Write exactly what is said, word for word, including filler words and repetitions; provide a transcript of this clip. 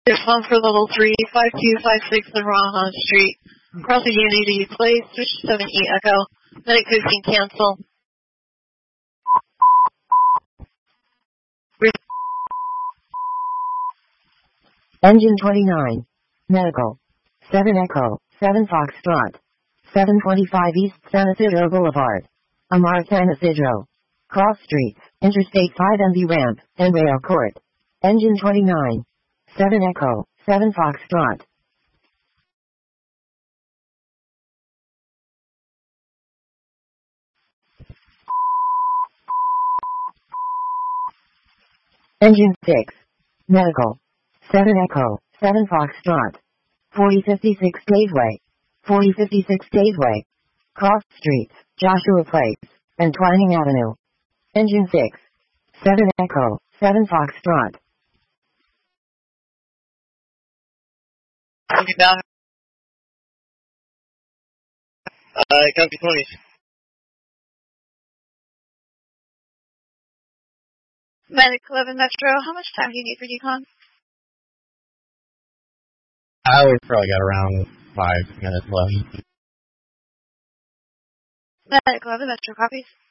Response for level three, five two five six in Rahan Street. Cross the Unity Place, switch seven E Echo. Medic fifteen cancel. Engine twenty-nine. Medical. seven Echo, seven Foxtrot. seven twenty-five East San Isidro Boulevard. Amar San Isidro. Cross Streets, Interstate five M V Ramp, and Rail Court. Engine twenty-nine. seven Echo, seven Foxtrot. Engine six. Medical. seven Echo, seven Foxtrot. forty fifty-six Gateway. forty fifty-six Gateway. Cross Streets, Joshua Place, and Twining Avenue. Engine six. seven Echo, seven Foxtrot. Copy back. Uh, copy twenty. Medic eleven Metro, how much time do you need for decon? I would probably got around five minutes left. Medic eleven Metro, copies.